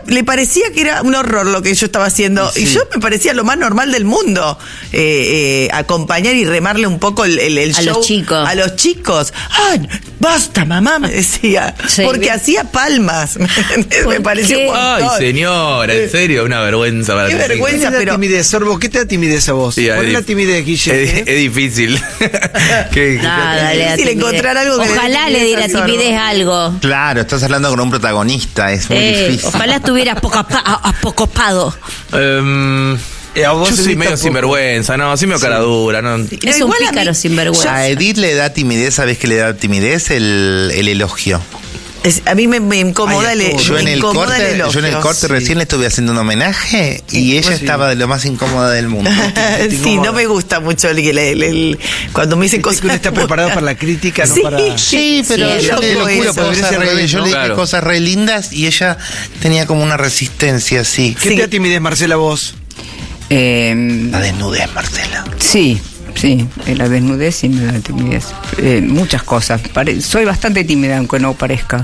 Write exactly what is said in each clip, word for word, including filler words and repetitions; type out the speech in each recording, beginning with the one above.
le parecía que era un horror lo que yo estaba haciendo. Sí. Y yo me parecía lo más normal del mundo. Eh, eh, acompañar y remarle un poco el, el, el a show. A los chicos. A los chicos. ¡Ay, basta, mamá! Me decía. Sí, porque bien. Hacía palmas. Me pareció un Ay, señora, en serio, una vergüenza para Qué ti. vergüenza, ¿Qué te da pero... timidez, Sorbo? ¿Qué te da timidez a vos? Sí, ¿Cuál es dif- la timidez, Guille? Es, ¿eh? es difícil. ¿Qué, Nada, qué, le da difícil timidez. encontrar algo que Ojalá le diera timidez algo. Claro, estás hablando con un protagonista, es muy Eh, difícil. ojalá estuviera apocopado. Um, Eh, a vos yo soy Edith, medio tampoco. sinvergüenza, no, así medio cara dura. No. Es un Igual a pícaro mí- sinvergüenza. A Edith le da timidez, ¿sabés qué le da timidez? El, el elogio. Es, a mí me, me incomoda Ay, a el, todos. Yo me en el incomoda corte, el yo en el elogio. corte Sí. recién le estuve haciendo un homenaje y ella pues sí. estaba de lo más incómoda del mundo. Sí, no me gusta mucho el, el- el- el- cuando me dicen Viste cosas. que uno está preparado para la crítica, no Sí. para... Sí, pero Sí, yo le, loco le eso. cosas Debería ser al re, revés, yo ¿no? le dije Claro. cosas re lindas y ella tenía como una resistencia así. ¿Qué Sí. te da timidez, Marcela, vos? Eh, La desnudez, Marcela. sí, sí, eh, la desnudez y me da timidez. Eh, muchas cosas. Pare- soy bastante tímida, aunque no parezca.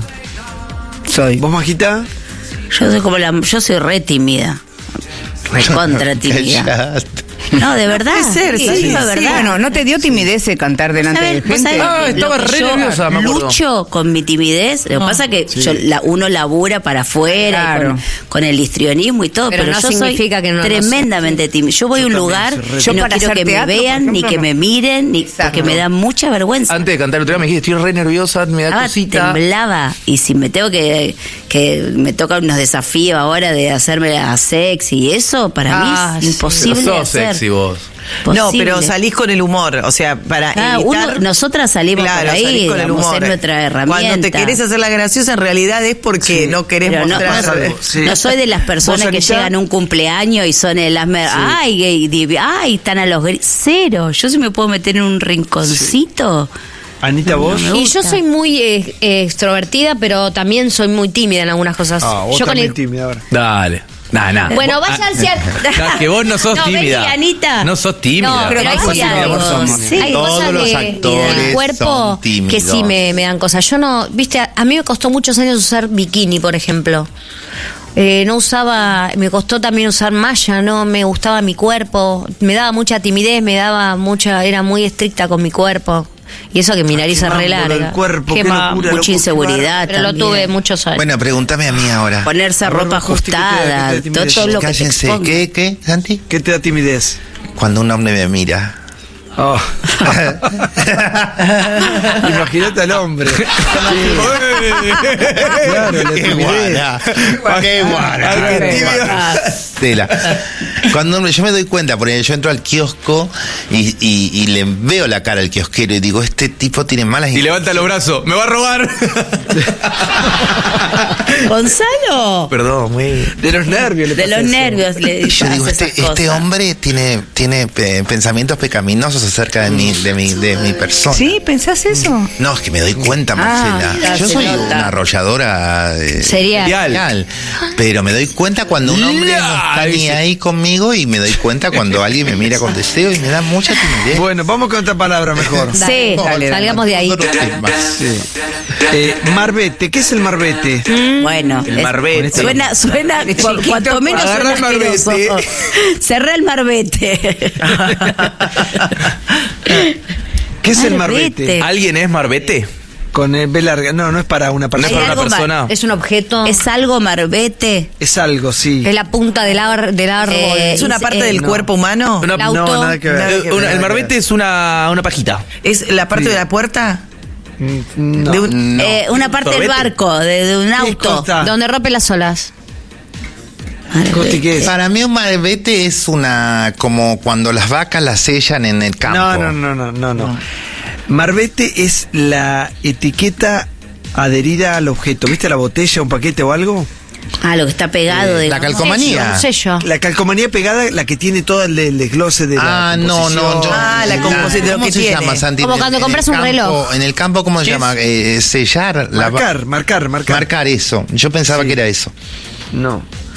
Soy. ¿Vos, Majita? Yo soy como la, yo soy re tímida. Recontra tímida. Callaste. No, de verdad. Puede ser, sí, Te digo de sí. verdad. Bueno, ¿no te dio timidez de cantar delante de ¿Sabes? ¿Vos gente? sabés Ah, lo que- estaba lo que re yo nerviosa, me acuerdo. lucho con mi timidez. Lo que pasa que Sí. yo, la, uno labura para afuera, y Claro. con, con el histrionismo y todo, Pero pero, no yo significa soy que no lo tremendamente tímida. Yo voy a un también lugar soy re y Yo no para quiero hacer que me teatro, por vean, ni ejemplo, que no. me miren, ni Exacto. porque me da mucha vergüenza. Antes de cantar el otro día me dijiste, estoy re nerviosa, me da Ah, cosita. temblaba. Y si me tengo que, que me toca unos desafíos ahora de hacerme a sexy y eso, para Ah, mí es sí. imposible Pero sos hacer. sexy vos. No, Posible. pero salís con el humor, o sea, para Ah, evitar... uno- nosotras salimos Claro, por ahí, salís con el digamos, humor. es nuestra herramienta. Cuando te querés hacer la graciosa, en realidad es porque Sí. no querés Pero no, mostrar... algo, sí. no soy de las personas ¿Vos, que Anita? llegan a un cumpleaños y son el asmer, ay, gay, div- ay, están a los gritos. Cero. Yo sí me puedo meter en un rinconcito. Anita, ¿vos? me Y yo gusta. soy muy eh, eh, extrovertida, pero también soy muy tímida en algunas cosas. Ah, vos yo con también el... tímida ahora. Dale. Nah, nah. Bueno, Vos- vaya ah, al cielo. no, que vos no sos No, vení, tímida. Anita. No sos tímida. No, pero hay Vos sos cosas, tímida, vos sos algo, tímida. Sí. hay Todos cosas los de, actores del cuerpo son que tímidos. sí me, me dan cosas. Yo no, viste, a, a mí me costó muchos años usar bikini, por ejemplo. Eh, no usaba, me costó también usar malla, no me gustaba mi cuerpo, me daba mucha timidez, me daba mucha, era muy estricta con mi cuerpo. Y eso que mi nariz es re Quemándolo larga. el cuerpo, qué Quema- locura, Mucha loco, inseguridad Pero lo también. tuve muchos años. Bueno, pregúntame a mí ahora. Ponerse A ver, ropa Costi, ¿qué te da- ajustada, qué te da todo, timidez? todo lo que te Cállense. exponga. ¿Qué, qué, Santi? ¿Qué te da timidez? Cuando un hombre me mira. Oh. Imagínate al hombre. Claro, la ¡Qué timidez. guara! ¡Qué guara! Ay, qué tibio. Tela. Cuando hombre, yo me doy cuenta, porque yo entro al kiosco y, y- y le veo la cara al kiosquero y digo, este tipo tiene malas Y levanta los brazos. ¡Me va a robar! Gonzalo, Perdón, muy... De los nervios. le de pasa los eso. nervios le Y yo digo, hace este, esas este cosas. hombre tiene, tiene eh, pensamientos pecaminosos acerca de mi, de mi, de mi persona. ¿Sí? ¿Pensás eso? No, es que me doy cuenta, Marcela. ya Yo se soy nota. una arrolladora eh, Sería. serial, pero me doy cuenta cuando un hombre no está ni Dice. ahí conmigo y me doy cuenta cuando alguien me mira con deseo y me da mucha timidez. Bueno, vamos con otra palabra mejor. Sí, Dale, salgamos de ahí. Otro tema. Sí. Eh, marbete, ¿qué es el marbete? Bueno, El es- marbete. Suena, suena, por cuanto menos Agarra suena el marbete. asqueroso. Cerré el marbete. ¿Qué es el Marbete. marbete? ¿Alguien es marbete? Con el B larga. No, no es para una ¿No es persona. para una algo persona? Es un objeto. Es algo marbete. Es algo, sí. Es la punta del, ar- del árbol. Eh, ¿Es una y- parte eh, del no. cuerpo humano? Una- El auto. No, nada que ver. Nada Eh, que una- ver. el marbete es una, una pajita. ¿Es la parte Sí. de la puerta? Mm, No. De un- No. eh, una parte del Sorbete. barco, de, de un auto. Costa? Donde rompe las olas. Costi, ¿qué es? Para mí un marbete es una como cuando las vacas las sellan en el campo. No, no, no, no, no, no. Marbete es la etiqueta adherida al objeto. ¿Viste la botella, un paquete o algo? Ah, lo que está pegado de La calcomanía. Un sello. La calcomanía pegada, la que tiene todo el, el desglose de la Ah, no, no, yo. composición. Ah, la composición, lo ¿Cómo que se tiene. llama, Santi? Como En- cuando en compras el un campo- reloj. En el campo, ¿cómo se ¿Qué llama? Eh, sellar. la va- Marcar, marcar, marcar. Marcar eso. Yo pensaba Sí. que era eso. No.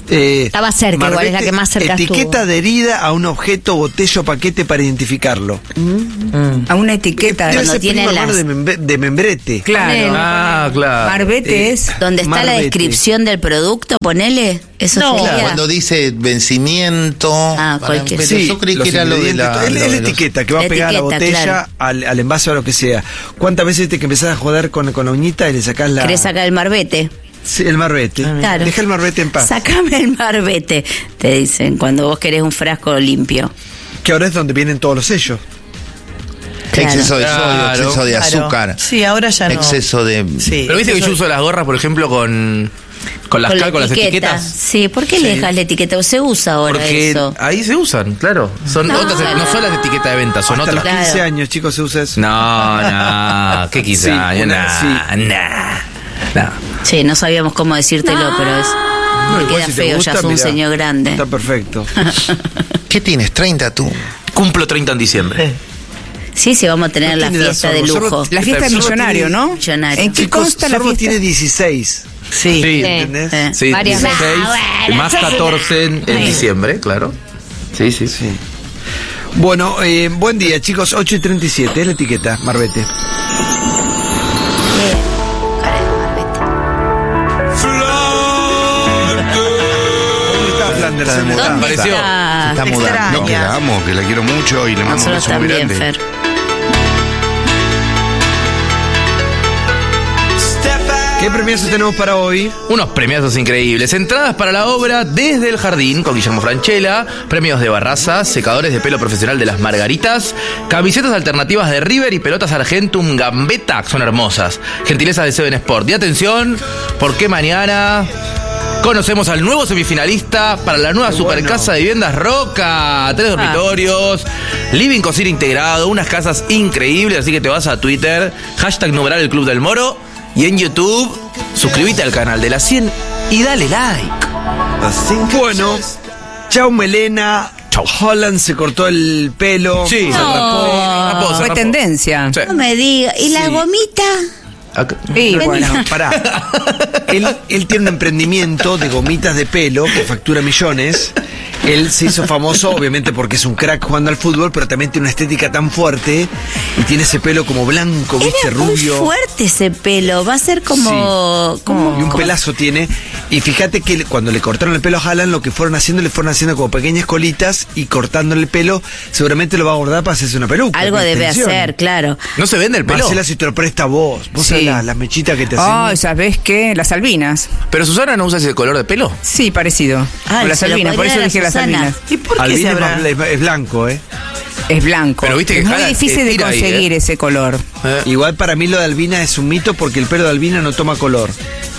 Eh, Estaba cerca, igual, es la que más cerca etiqueta estuvo. adherida a un objeto, botella o paquete para identificarlo. A una etiqueta. Debe cuando ser tienen primo hermano las- de, membre- de membrete. Claro. Ah, claro. Marbete Eh, es. Donde está la Marbete. descripción del producto, ponele. Eso No, sería. Cuando dice vencimiento. Ah, para- cualquier- pero yo creí los que era lo de ingredientes, la. todo. Es lo la de los- etiqueta que va La pegada a la etiqueta, botella, claro. al, al envase o a lo que sea. ¿Cuántas veces viste que empezás a joder con, con la uñita y le sacás la. ¿Querés sacar el marbete? Sí, el marbete. Claro. Deja el marbete en paz. Sacame el marbete, te dicen, cuando vos querés un frasco limpio. Que ahora es donde vienen todos los sellos. Claro. Exceso de sodio, Claro. exceso de Claro. azúcar. Sí, ahora ya no. Exceso de. Sí, Pero viste que yo eso- uso las gorras, por ejemplo, con, con las Con la cal, con las etiqueta. etiquetas. Sí, ¿por qué le dejas la etiqueta? Se usa ahora Porque eso. ahí se usan, claro. Son No. otras, no son las etiquetas de venta, son Hasta los otras. Claro. quince años, chicos, se usa eso. No, no, ¿qué quizá? Sí, Nah, una- nah, nah. Sí, no sabíamos cómo decírtelo, pero es. No, me igual queda si te feo, gusta, ya sos un mirá, señor grande. Está perfecto. ¿Qué tienes? ¿treinta tú? Cumplo treinta en diciembre. Sí, sí, vamos a tener No la tiene fiesta razón, de nosotros- lujo. La fiesta de Sorbo millonario, tiene- ¿no? Millonario. ¿En qué Chicos, consta la Sorbo fiesta? tiene dieciséis. Sí. Sí, ¿entendés? eh. Sí, Varias veces. dieciséis, Ah, bueno, más eso es catorce en, en diciembre, claro. Sí, sí, sí. Bueno, eh, buen día, chicos. ocho y treinta y siete, es la etiqueta, Marbete. ¿Dónde está Flanders? Se mudó. ¿Dónde Apareció. está? Está Te mudando. extraña. No, que la amo, que la quiero mucho y le mando un Nosotros beso muy también, grande. Fer. ¿Qué premios tenemos para hoy? Unos premiazos increíbles. Entradas para la obra Desde el Jardín con Guillermo Francella, premios de Barraza, secadores de pelo profesional de las Margaritas, camisetas alternativas de River y pelotas Argentum Gambetta, que son hermosas. Gentileza de Seven Sport. Y atención, porque mañana conocemos al nuevo semifinalista para la nueva Qué supercasa de viviendas Roca. Tres dormitorios, living, cocina integrado, unas casas increíbles. Así que te vas a Twitter, hashtag numeral el Club del Moro. Y en YouTube, suscríbete al canal de la cien y dale like. Bueno, chau Melena. Chau. Holland se cortó el pelo. Sí, se rapó, se rapó, se Fue rapó. tendencia. Sí. No me diga. ¿Y la Sí. gomita? Acá. Y bueno. Bueno, pará. Él, él tiene un emprendimiento de gomitas de pelo que factura millones. Él se hizo famoso, obviamente, porque es un crack jugando al fútbol, pero también tiene una estética tan fuerte y tiene ese pelo como blanco, viste, Era muy rubio. fuerte ese pelo. Va a ser como. Sí. como Y un como- pelazo tiene. Y fíjate que cuando le cortaron el pelo a Haaland, lo que fueron haciendo, le fueron haciendo como pequeñas colitas y cortándole el pelo, seguramente lo va a abordar para hacerse una peluca. Algo con debe extensiones. hacer, claro. ¿No se vende el pelo? Marcela, si te lo presta vos, vos Sí. sabés las, las mechitas que te hacen. Oh, ¿sabés qué? Las albinas. ¿Pero Susana no usa ese color de pelo? Sí, parecido. Ay, Con las se lo albinas, por podría eso dar a dije las Susana. albinas. ¿Y por qué Albino se es, habrá? más- es blanco, ¿eh? Es blanco. Pero viste que es muy Haaland difícil de estira ahí, conseguir ¿eh? ese color. Eh. Igual para mí lo de Albina es un mito porque el pelo de Albina no toma color.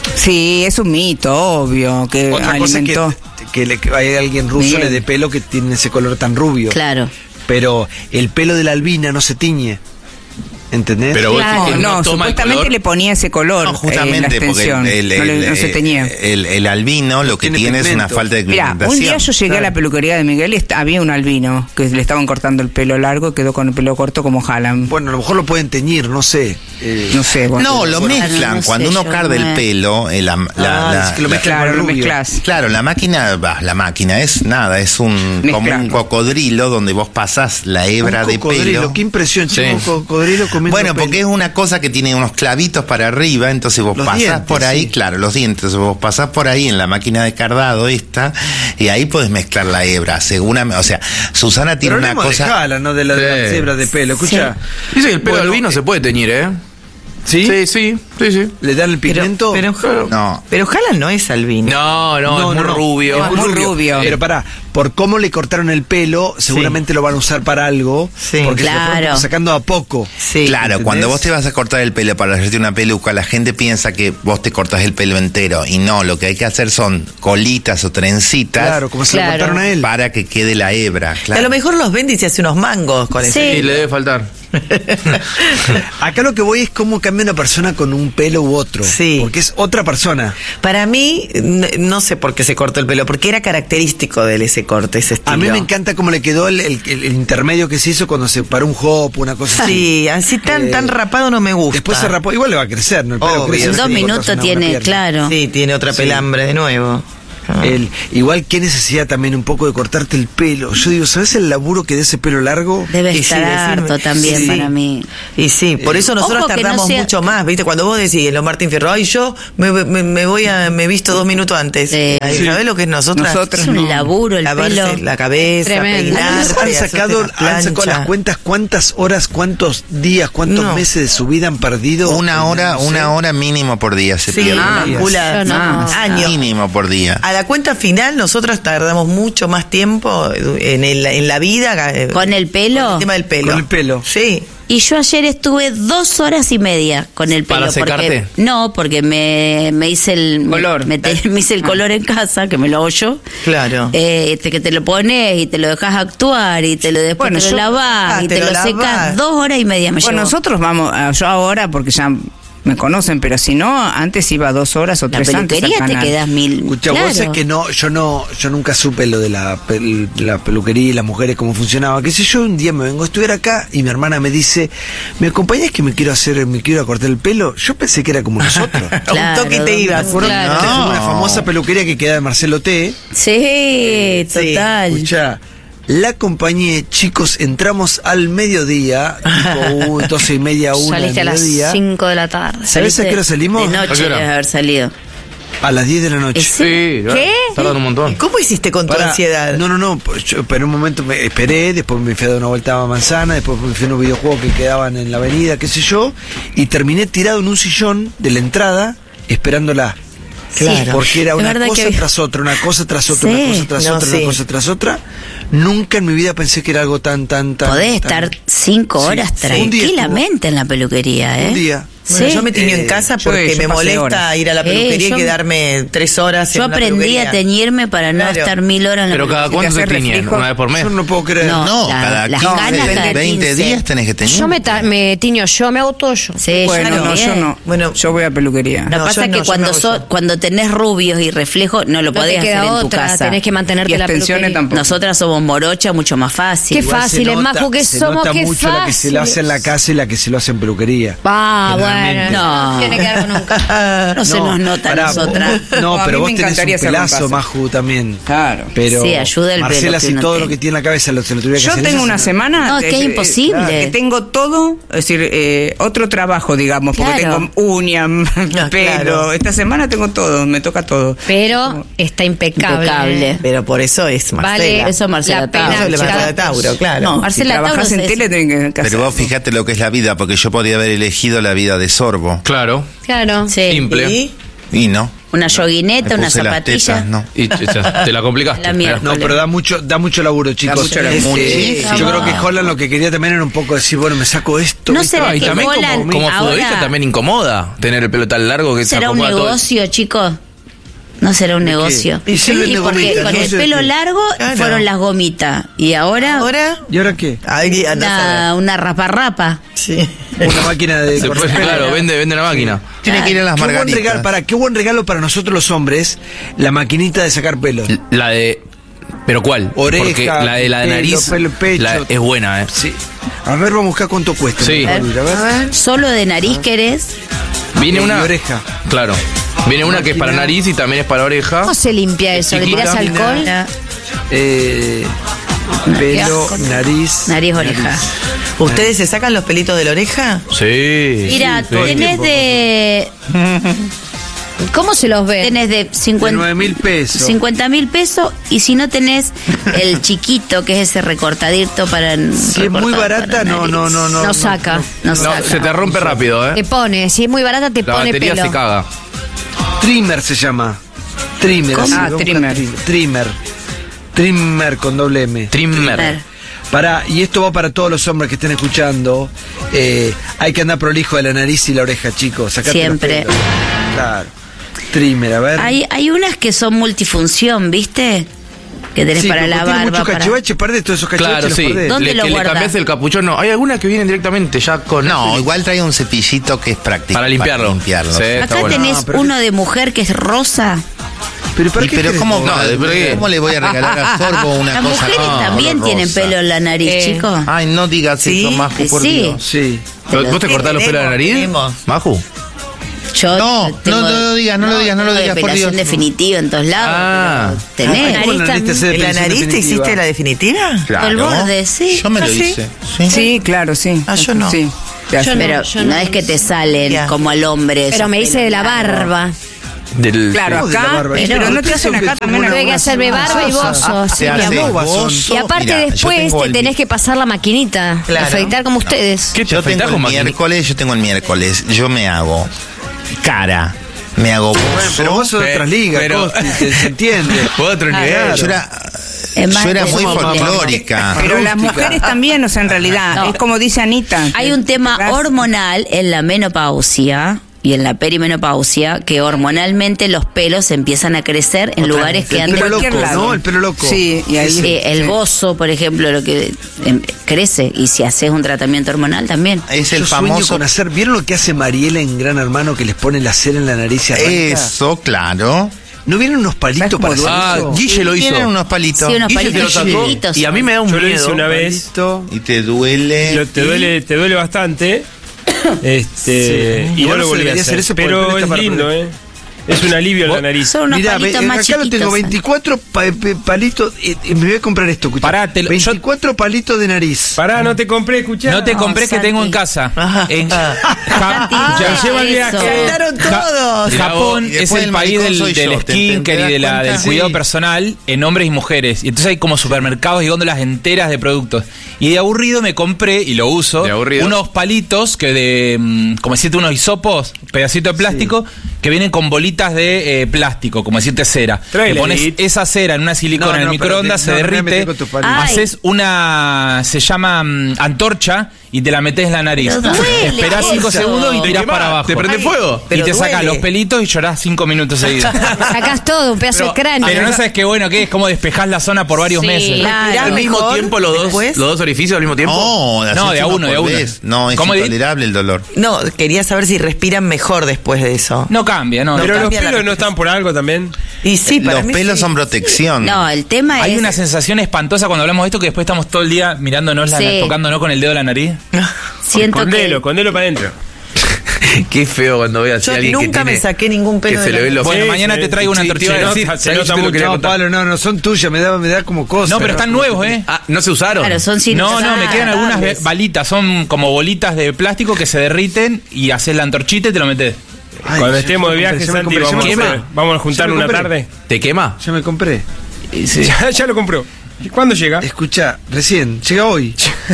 Sí, es un mito, obvio, que Otra cosa es que, alimentó. que, le, que hay alguien ruso Bien. le dé pelo que tiene ese color tan rubio. Claro. Pero el pelo de la albina no se tiñe. ¿Entendés? Pero vos No, decís que no, no toma el supuestamente color. le ponía ese color No, eh, en la justamente porque extensión. el, el- no, le- no se el- teñía. el- el albino lo que Tiene tiene, es una pigmento. falta de Mira, pigmentación. un día yo llegué a la peluquería de Miguel y est- había un albino que le estaban cortando el pelo largo y quedó con el pelo corto como Haaland. Bueno, a lo mejor lo pueden teñir, no sé. Eh, No sé, bueno. No, lo Bueno, mezclan. no sé, Cuando uno yo carga no el me- pelo, eh, la, la- Ah, la- es que lo la- mezclan Claro, con lo rubio. mezclas. Claro, la máquina, va, la máquina es nada, es un como Mezclarlo. un cocodrilo donde vos pasás la hebra Un de cocodrilo, pelo. qué impresión, chico, Sí. un cocodrilo comiendo Bueno, porque es pelo. una cosa que tiene unos clavitos para arriba, entonces vos Los pasás dientes, por ahí, sí. claro, los dientes, vos pasás por ahí en la máquina de cardado esta, y ahí podés mezclar la hebra, seguramente, o sea, Susana tiene Pero una hablemos de cosa... Haaland, no de la, de Sí. las hebras de pelo. Escucha, Dice que el pelo Bueno, albino eh, se puede teñir, ¿eh? ¿sí? Sí, sí, sí, sí. ¿Le dan el Pero, pigmento? pero, No. pero Haaland no es albino. No, no, es muy rubio. Es muy rubio. Pero pará, por cómo le cortaron el pelo, seguramente lo van a usar para algo. Sí. Porque se lo fueron Claro. sacando a poco. Sí. Claro, ¿entendés? cuando vos te vas a cortar el pelo para hacerte una peluca, la gente piensa que vos te cortás el pelo entero. Y no, lo que hay que hacer son colitas o trencitas Claro, como se Claro. lo cortaron a él. para que quede la hebra. Claro. A lo mejor los vende y se hace unos mangos con Sí. ese. Sí, le debe faltar. Acá lo que voy es cómo cambia una persona con un pelo u otro. Sí. Porque es otra persona. Para mí, n- no sé por qué se cortó el pelo, porque era característico de él ese corte, ese estilo. A mí me encanta cómo le quedó el, el- el intermedio que se hizo cuando se paró un hop, una cosa así. Sí, así tan, Eh, tan rapado no me gusta. Después se rapó, igual le va a crecer, ¿no? El pelo Obvio. crece, En En se dos le cortas minutos una buena tiene, pierna. claro. Sí, tiene otra Sí. pelambre de nuevo. El, igual qué necesidad también un poco de cortarte el pelo. Yo digo, ¿sabes el laburo que de ese pelo largo? Debe Y sí, estar decime. harto también Sí. para mí. Y sí, por eso nosotros Ojo que no tardamos sea- mucho más, ¿viste? Cuando vos decís en los Martín Fierro, ay, yo me, me, me voy a, me visto dos minutos antes. Sí. Ay, Sí. ¿sabés lo que es nosotras? Nosotras Es un no. laburo el Lavarse pelo. la cabeza, Tremendo. peinarse, ¿Han hacerte sacado, la han sacado plancha. las cuentas cuántas horas, cuántos días, cuántos No. meses de su vida han perdido? Una hora, No sé. una hora mínimo por día se Sí, pierde. ah, días. calcula Yo no. años. Mínimo por día. A la cuenta final, nosotros tardamos mucho más tiempo en, el, en la vida. eh, ¿Con el pelo? con el tema del pelo. Con el pelo. Sí. Y yo ayer estuve dos horas y media con el pelo. ¿Para secarte? Porque, no, porque me, me hice el Color. Me, te- me hice el color en casa, que me lo hago yo. Claro. Eh, este, que te lo pones y te lo dejas actuar y te lo después Bueno, te lo yo- lavas Ah, y te te, lo lo, lavas. secas. Dos horas y media me Bueno, llevó. nosotros vamos, a- yo ahora, porque ya me conocen, pero si no, antes iba dos horas o La tres antes al peluquería te canal. quedas mil. Escucha, claro. vos sabés que no, yo no, yo nunca supe lo de la, pel- la peluquería y las mujeres, cómo funcionaba. Que si yo un día me vengo a estudiar acá y mi hermana me dice, ¿me acompañás que me quiero hacer, me quiero cortar el pelo? Yo pensé que era como nosotros. A un Claro, toque te ¿dónde ibas. Fueron Claro. que fue No. una famosa peluquería que queda de Marcelo T. Sí, Sí. total. Escucha, la acompañé, chicos, entramos al mediodía, tipo uh, doce y media, una del Saliste a las mediodía. cinco de la tarde. ¿Sabés a qué hora salimos? De ¿A noche qué hora? debes haber salido. A las diez de la noche. ¿Sí? ¿Qué? Tardan un montón. ¿Cómo hiciste con tu Pará, ansiedad? No, no, no. pues yo, pero un momento me esperé, después me fui a dar una vuelta a Manzana, después me fui a unos videojuegos que quedaban en la avenida, qué sé yo, y terminé tirado en un sillón de la entrada esperándola. Claro. Porque era Es una verdad cosa que- tras otra, una cosa tras otra, Sí. una cosa tras No, otra, sí. una cosa tras otra. Nunca en mi vida pensé que era algo tan, tan, tan. Podés tan- estar cinco Sí, horas sí. Un día tranquilamente en la peluquería, ¿eh? Un día. Bueno, Sí. yo me tiño Eh, en casa yo- porque yo me pasé molesta horas. ir a la Eh, peluquería yo- y quedarme tres horas Yo en una aprendí peluquería. a teñirme para no Claro. estar mil horas en la Pero cada peluquería. cuánto se hacer tiñen, reflejo. una vez por mes. Yo no puedo creer. No. No, la- cada las quince, ganas cada veinte quince. días tenés que tener. Yo me, ta- me tiño yo, me hago todo yo. Sí, Bueno, yo no, también. yo no. Bueno, yo voy a peluquería. Lo que No, pasa yo es que no, yo cuando, me hago so- yo. cuando tenés rubios y reflejos, no lo No te podés hacer queda en tu otra, casa. tenés que mantenerte Y la extensiones peluquería. tampoco. Nosotras somos morocha, mucho más fácil. Qué Igual se fácil, es nota- majo que se somos, nota qué mucho la que se lo hace en la fácil. casa y la que se lo hace en peluquería. Ah, bueno, Generalmente. no. No. Tiene que ver nunca. No, se nos nota a pará, nosotras. vos- No, No, a pero mí vos me tenés encantaría un hacerlo en pelazo, casa. Maju, también. Claro. Pero Sí, ayuda el pelo Marcela, que si uno todo tiene. lo que tiene en la cabeza lo, se lo tuviera que Yo hacer tengo ella, una se- semana. No, es que es eh, imposible. claro, que tengo todo, es decir, eh, otro trabajo, digamos, porque Claro. tengo uñas, pelo. claro. Esta semana tengo todo, me toca todo. Pero está impecable. Impecable. Pero por eso es Marcela. Vale, Eso es Marcela la pena. Tauro. Eso le cada- Marcela Tauro, claro. No, Si Marcela trabajas Tauro en es tele, eso. tenés que hacer. Pero vos fíjate lo que es la vida, porque yo podría haber elegido la vida de Sorbo. Claro. Claro. Sí. Simple. ¿Y? Y no. Una yoguineta, Me una puse las zapatilla. tetas, no. Y ya, te la complicaste. La mierda. No, pero da mucho, da mucho laburo, chicos. mucho laburo. Este, Muchísimo. yo creo que Holland lo que quería también era un poco decir, bueno, me saco esto. No ¿viste? será Ah, y que también como, Holland como ahora- futbolista también incomoda tener el pelo tan largo que se ¿Será un acomoda todo el- negocio, chicos? No será un ¿De qué? negocio. Y si vende porque gomitas, con no el sé pelo qué. largo Claro. fueron las gomitas. Y ahora, ¿Ahora? ¿Y ahora qué? Ay, andá a una, saber. una rapa-rapa. Sí. Una máquina de Se puede- cortar pelo. claro, vende, vende una máquina. Tiene que ir a las Qué buen, regalo, margaritas. para, qué buen regalo para nosotros los hombres, la maquinita de sacar pelo. La de. ¿Pero cuál? Oreja, Porque la de la de pelo, nariz pelo, pecho. la- es buena, ¿eh? Sí. A ver, vamos a buscar cuánto cuesta. Sí. A ver, a ver. Solo de nariz querés. Viene Y una. oreja. Claro. Viene una que es para Máquina. nariz y también es para oreja. ¿Cómo se limpia eso? ¿Le Chiquita. tirás alcohol? Eh, pelo, asco. nariz. Nariz, oreja. ¿Ustedes se sacan los pelitos de la oreja? Sí. Mira, sí. tenés de. ¿Cómo se los ve? Tenés de De nueve mil cincuenta pesos. cincuenta mil pesos y si no tenés el chiquito que es ese recortadito para Si es muy barata, no, no, no, no. No saca. no, No, saca. se te rompe rápido, Te ¿eh? pone, si es muy barata te La pone batería pelo. se caga. Trimmer se llama. Trimmer. ¿Cómo? así, Ah, vamos a trimmer. buscar Trimmer. Trimmer con doble M. Trimmer. Para, y esto va para todos los hombres que estén escuchando. Eh, hay que andar prolijo de la nariz y la oreja, chicos. Sacate los Siempre. pelos. Claro. Trimmer, a ver. Hay, hay unas que son multifunción, ¿viste? Que tenés Sí, para pero la tiene barba. mucho para- cachivache, perdés todos esos cachivaches. Claro, los sí. perdés. ¿Dónde le, lo que le guardás? cambias el capuchón. No, hay algunas que vienen directamente ya con. No, igual trae un cepillito que es práctico. Para limpiarlo. limpiarlo. Sí. Está Acá bueno. tenés Ah, pero uno de mujer que es rosa. Pero, ¿para Y qué pero querés ¿cómo, vos? No, pero ¿qué? ¿cómo le voy a regalar a Sorbo una Las cosa mujeres tan también horrorosa? tienen pelo en la nariz, Eh. chicos. Ay, no digas Sí, eso, Maju, por sí. Dios. Sí. ¿Vos te cortás los pelos de la nariz? tenemos. Maju. Yo No, tengo- no, no lo digas, no lo digas, no lo tengo digas, por depilación Dios. definitiva en todos lados. Ah. pero tenés. Ah, ¿Cómo la nariz te hace ¿En la depilación nariz te definitiva? hiciste la definitiva? Claro. El borde, sí. Yo me lo ¿Ah, sí? hice. Sí. Sí, claro, sí. Ah, yo no. Sí. te Yo hacen. no. Pero yo no, no es que te salen Ya. como al hombre. Pero esos me hice de la pelos largos. barba. Del, Claro, ¿Cómo de la acá, barba? pero, Pero no te hacen acá también. Tuve que hacerme barba y bozo, sí, Te mi hace amor. bozo. Y aparte Mira, yo después tengo te el- tenés que pasar la maquinita, Claro. afeitar como ustedes. ¿Qué te Yo afeitás tengo el con maquinita? miércoles, yo tengo el miércoles. Yo me hago cara, me hago Bueno, bozo. pero vos sos de Pero- otras ligas, pero- Costi, se, se entiende. Fue otro nivel. Yo era, Es más, yo era es muy como- folclórica. Pero las mujeres también, o sea, en realidad, No. es como dice Anita. Hay un tema Gas- hormonal en la menopausia y en la perimenopausia que hormonalmente los pelos empiezan a crecer en lugares que El antes... pelo cualquier loco, lado. ¿no? El pelo loco. Sí, y ahí. Sí, el sí. bozo, por ejemplo, lo que em, crece. Y si haces un tratamiento hormonal también. Es Yo el sueño famoso. con hacer. ¿Vieron lo que hace Mariela en Gran Hermano que les pone la cera en la nariz y arranca? Eso, claro. ¿No vienen unos palitos ¿Sabes para cómo hacer Ah, eso? Guille lo hizo. Tienen unos palitos. Sí, unos Guille te lo palitos sacó chiquititos. y a mí me da un Yo lo miedo. hice una vez. Palito. Y te duele. Lo- te duele, te duele bastante. Este, Sí. y Igual no no lo se volví a debería hacer. hacer eso porque el pero pelo está es para lindo, proteger. ¿eh? Es un alivio en la nariz. Son unos Mirá, ve, palitos más acá chiquitos. lo tengo veinticuatro pa- pe- palitos. eh, eh, me voy a comprar esto. escuchá. Pará, te lo- veinticuatro palitos de nariz. Pará, no te compré, escuchá. No te compré que Santi. tengo en casa. Ajá. En Ah. Ja- Santi, ya no lleva el digas viaje. eso. Saltaron Ja- todos. Japón Y es después el el país maricón del, soy del yo, ¿te- te- skincare te das y de la, cuenta? del cuidado Sí. personal en hombres y mujeres. Y entonces hay como supermercados y góndolas enteras de productos. Y de aburrido me compré, y lo uso, De aburrido. unos palitos que de, mm, como decirte, unos hisopos, pedacito de plástico, que vienen con bolitas de eh, plástico, como decirte cera. Tráele, Le pones Edith. esa cera en una silicona No, en el no, pero microondas, te- se no, no me derrite, metas con tus palitos. Ay. haces una, se llama mm, antorcha, y te la metes en la nariz. Pero duele Esperás cinco eso. segundos y Te tirás quemás, para abajo. te prende fuego. Y Pero te sacas duele. los pelitos y llorás cinco minutos seguidos. Sacás todo, un pedazo Pero, de cráneo. pero no sabes qué bueno que es, como despejás la zona por varios Sí, meses. claro. Respirás ¿Al mismo mejor tiempo los dos, después. los dos orificios al mismo tiempo? No, No, haces de a uno, de a por uno. vez. No, es ¿Cómo di? intolerable el dolor. No, quería saber si respiran mejor después de eso. No cambia, no. Pero No los cambia la pelos no están por algo también. Y sí, para Los mí pelos sí. son protección. No, el tema Hay es... una sensación espantosa cuando hablamos de esto que después estamos todo el día mirándonos, la, Sí. tocándonos con el dedo la nariz. Siento Con que... delo, con delo para adentro. Qué feo cuando veas Yo a alguien que nunca me tiene- saqué ningún pelo que de se la le ven los Bueno, Sí, mañana sí. te traigo una Sí, te iba a antorchera. decir, No, se ¿sabés nota que te lo mucho. quería No, contar? Pablo, no, no son tuyas, me da, me da como cosas. No, pero están nuevos, ¿eh? Ah, ¿no se usaron? Claro, son sin No, no, me usar. quedan algunas be- balitas, son como bolitas de plástico que se derriten y haces la antorchita y te lo metes. Ay, Cuando ya estemos me de compré, viaje, ya me Santi, compré, ya vamos, me a, compré. hacer- vamos a juntar Ya me una compré. tarde. ¿Te quema? Ya me compré. Ya, ya lo compró. ¿Cuándo llega? Escucha, recién, llega hoy.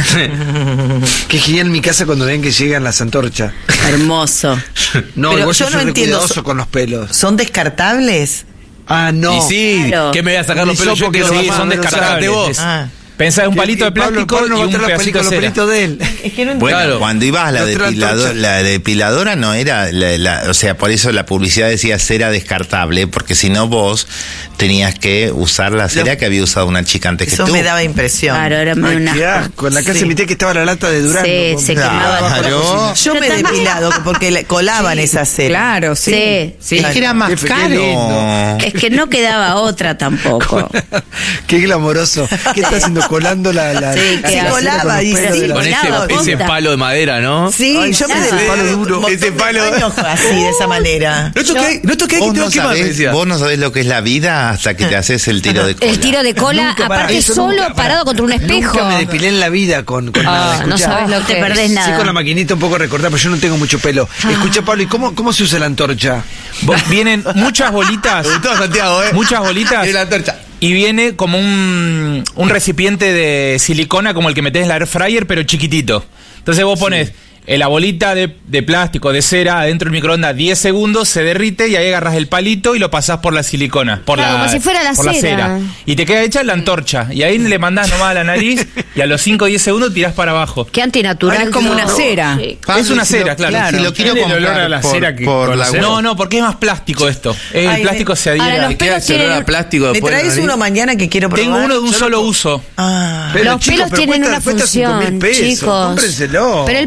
Qué genial mi casa cuando ven que llegan las antorchas. Hermoso. No, Pero igual yo yo no soy entiendo, cuidadoso so- con los pelos. ¿Son descartables? Ah, no. Y sí, Claro. ¿qué me voy a sacar Un los pelos yo hisopo que que lo lo sí, va a son mandar a descartables usar. vos? Ah. Pensá en un Que- palito de que Pablo- plástico Pablo no y va a un traer los pedacito de pelitos- los cera. pelitos de él. Es que no Bueno, Claro. cuando ibas a la, No trae depilado- antorcha. la depiladora no era, la, la- o sea, por eso la publicidad decía cera descartable, porque si no vos tenías que usar la cera que había usado una chica antes que Eso tú. me daba impresión. Claro, era medio Ay, una... qué asco. En la casa Sí. de mi tía que estaba la lata de Durazno. Sí, con- se quemaba todo. Claro. Yo me he depilado porque le colaban esa cera. Claro, sí. Sí. sí. Es que era más Qué fe- qué caro. lindo. Es que no quedaba otra tampoco. Qué glamoroso. ¿Qué está haciendo? Colando la. la Sí, la que cera con colaba los y pelos sí, de la- Con ese, Colado, ese punta. palo de madera, ¿no? Sí, Ay, yo me sí, depilé ese palo duro. un montón Ese de palo- años así, de esa manera. No toqué, no toqué, que Vos tengo no, que más, me sabés, decía. vos no sabés lo que es la vida hasta que te haces el tiro de cola. El tiro de cola, Nunca, pará, aparte eso solo nunca, parado contra un espejo. Nunca me depilé en la vida con, con nada. Ah, no Escuchá. sabes lo No te que perdés es. nada. Sí, con la maquinita un poco recortada, pero yo no tengo mucho pelo. Escucha, Pablo, ¿y cómo, cómo se usa la antorcha? Vos- Vienen muchas bolitas. Me gustó Santiago, ¿eh? Muchas bolitas. Tiene la antorcha. Y viene como un, un recipiente de silicona como el que metés en la air fryer, pero chiquitito. Entonces vos pones eh, la bolita de, de plástico, de cera, adentro del microondas diez segundos, se derrite y ahí agarras el palito y lo pasás por la silicona. Por Claro, la, como si fuera la por cera. Y te queda hecha la antorcha. Y ahí le mandás nomás a la nariz y a los cinco o diez segundos tirás para abajo. Qué antinatural. Es como una cera. Sí. Pablo, es una si cera, lo- claro. Si lo quiero Tiene el olor comprar a la por, cera que por la conocemos. No, no, porque es más plástico esto. El Ay, plástico me- se adhiere. Ahora, los ¿Qué pelos hace olor tienen- a plástico ¿Me después de la traes nariz? uno mañana que quiero probar? Tengo uno de un solo uso. Ah. Pero, Los chicos, pelos pero tienen cuesta- una cuesta cinco mil función, pesos, chicos. cómprenselo. Pero el pelo tiene una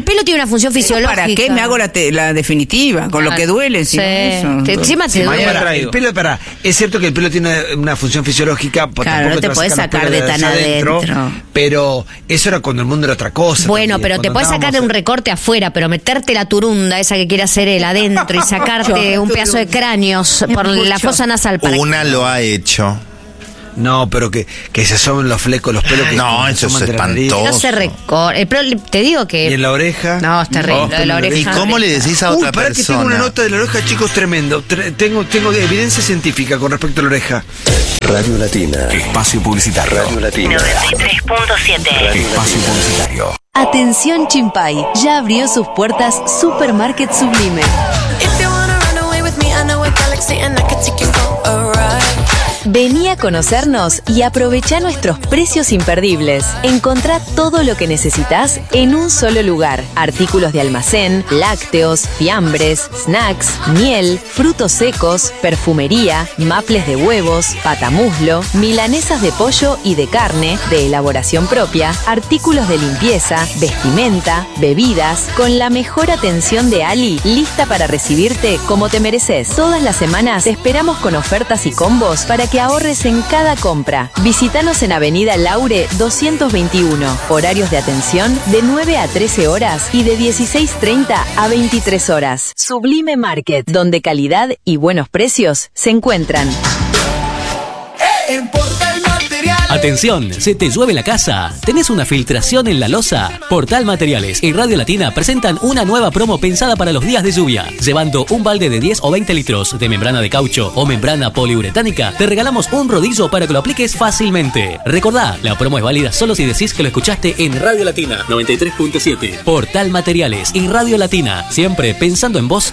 función fisiológica. ¿Para qué me hago la, te- la definitiva? Con lo que duele, Sí. encima de eso. Te- encima te Sí, duele. para, traigo. el pelo, para, es cierto que el pelo tiene una, una función fisiológica, pues Claro, tampoco no te vas a podés los sacar pelos de tan allá adentro. Pero eso era cuando el mundo era otra cosa. Bueno, también, pero te cuando puedes sacar andábamos- un recorte afuera, pero meterte la turunda, esa que quiere hacer él adentro y sacarte un pedazo de cráneos por la mucho. fosa nasal. Para Una lo ha hecho. No, pero que, que se asomen los flecos, los pelos que No, se eso es asoman de la nariz. espantoso. que no se recorte. Pero te digo que. Y en la oreja. No, es terrible. Oh, lo de la ¿y oreja. ¿Y cómo le decís a Uy, otra pará que tengo una persona? nota de la oreja, chicos, tremendo. Tre- tengo, tengo evidencia científica con respecto a la oreja. Radio Latina. Espacio publicitario. Radio Latina. noventa y tres punto siete. Espacio publicitario. Atención Chimpay, ya abrió sus puertas Supermarket Sublime. Vení a conocernos y aprovechá nuestros precios imperdibles. Encontrá todo lo que necesitas en un solo lugar. Artículos de almacén, lácteos, fiambres, snacks, miel, frutos secos, perfumería, maples de huevos, patamuslo, milanesas de pollo y de carne, de elaboración propia, artículos de limpieza, vestimenta, bebidas, con la mejor atención de Ali, lista para recibirte como te mereces. Todas las semanas te esperamos con ofertas y combos para que ahorres en cada compra. Visítanos en Avenida Laure doscientos veintiuno. Horarios de atención de nueve a trece horas y de dieciséis treinta a veintitrés horas. Sublime Market, donde calidad y buenos precios se encuentran. Atención, ¿se te llueve la casa? ¿Tenés una filtración en la losa? Portal Materiales y Radio Latina presentan una nueva promo pensada para los días de lluvia. Llevando un balde de diez o veinte litros de membrana de caucho o membrana poliuretánica, te regalamos un rodillo para que lo apliques fácilmente. Recordá, la promo es válida solo si decís que lo escuchaste en Radio Latina noventa y tres punto siete. Portal Materiales y Radio Latina, siempre pensando en vos